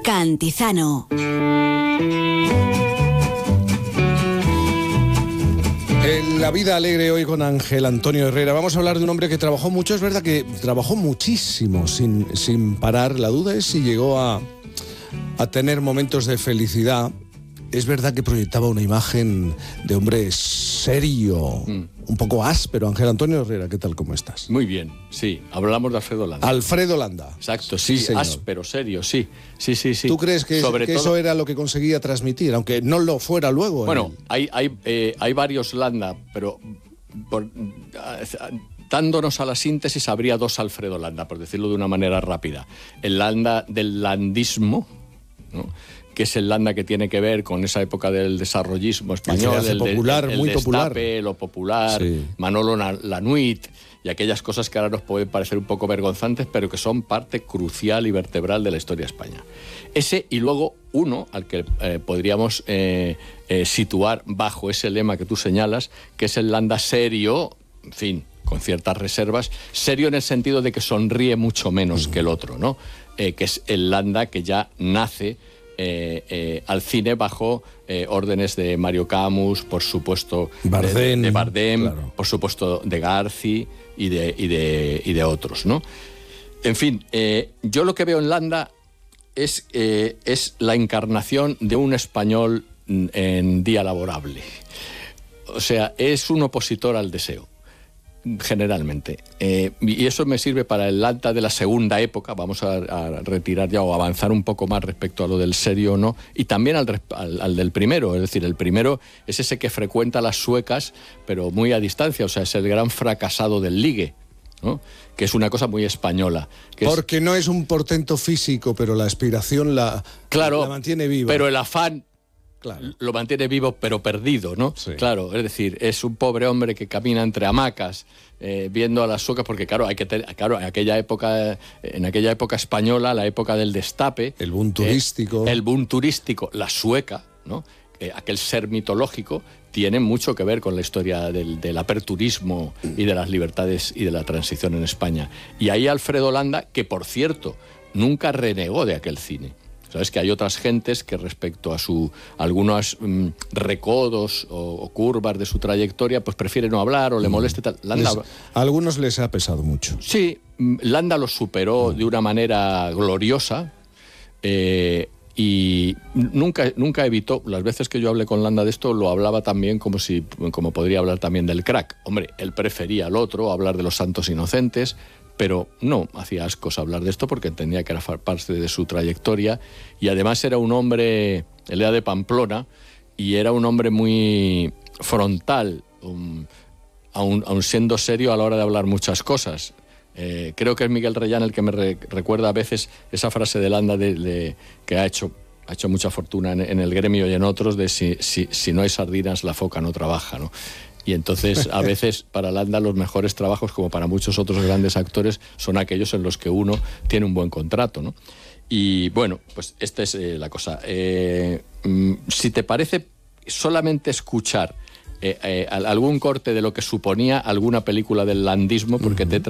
Cantizano. En La Vida Alegre hoy con Ángel Antonio Herrera vamos a hablar de un hombre que trabajó mucho. Es verdad que trabajó muchísimo sin parar. La duda es si llegó a tener momentos de felicidad. Es verdad que proyectaba una imagen de hombre serio, un poco áspero. Ángel Antonio Herrera, ¿qué tal? ¿Cómo estás? Muy bien, sí. Hablamos de Alfredo Landa. Alfredo Landa. Exacto, sí, señor. Áspero, serio, sí. Sí. ¿Tú crees que eso era lo que conseguía transmitir, aunque no lo fuera luego? Bueno, hay varios Landa, pero dándonos a la síntesis habría dos Alfredo Landa, por decirlo de una manera rápida. El Landa del landismo, ¿no?, que es el Landa que tiene que ver con esa época del desarrollismo español, el popular, muy destape, popular. lo popular, Sí. Manolo Lanuit y aquellas cosas que ahora nos pueden parecer un poco vergonzantes, pero que son parte crucial y vertebral de la historia de España. Ese, y luego uno al que podríamos situar bajo ese lema que tú señalas, que es el Landa serio, en fin, con ciertas reservas, serio en el sentido de que sonríe mucho menos que el otro, ¿no? Que es el Landa que ya nace al cine bajo órdenes de Mario Camus, por supuesto de Bardem, claro, por supuesto de Garci y de otros, ¿no? En fin, yo lo que veo en Landa es la encarnación de un español en día laborable. O sea, es un opositor al deseo, generalmente. Y eso me sirve para el Landa de la segunda época. Vamos a retirar ya o avanzar un poco más respecto a lo del serio o no, y también al del primero. Es decir, el primero es ese que frecuenta las suecas, pero muy a distancia. O sea, es el gran fracasado del ligue, ¿no?, que es una cosa muy española. Porque no es un portento físico, pero la aspiración la mantiene viva. Pero el afán, claro, lo mantiene vivo pero perdido, ¿no? Sí. Claro, es decir, es un pobre hombre que camina entre hamacas viendo a las suecas, porque claro, en aquella época española, la época del destape, el boom turístico, la sueca, ¿no?, aquel ser mitológico, tiene mucho que ver con la historia del aperturismo y de las libertades y de la transición en España. Y ahí Alfredo Landa, que por cierto nunca renegó de aquel cine. Sabes que hay otras gentes que respecto a algunos recodos o curvas de su trayectoria, pues prefieren no hablar o le moleste tal. Landa, a algunos les ha pesado mucho. Sí, Landa lo superó de una manera gloriosa y nunca evitó. Las veces que yo hablé con Landa de esto, lo hablaba también como podría hablar también del crack. Hombre, él prefería al otro, hablar de los santos inocentes, pero no hacía ascos hablar de esto porque entendía que era parte de su trayectoria, y además era un hombre, él era de Pamplona, y era un hombre muy frontal, aun siendo serio a la hora de hablar muchas cosas. Creo que es Miguel Reyán el que me recuerda a veces esa frase de Landa que ha hecho mucha fortuna en el gremio y en otros, de si no hay sardinas la foca no trabaja, ¿no? Y entonces, a veces, para Landa, los mejores trabajos, como para muchos otros grandes actores, son aquellos en los que uno tiene un buen contrato, ¿no? Y bueno, pues esta es la cosa. Si te parece, solamente escuchar algún corte de lo que suponía alguna película del landismo, porque te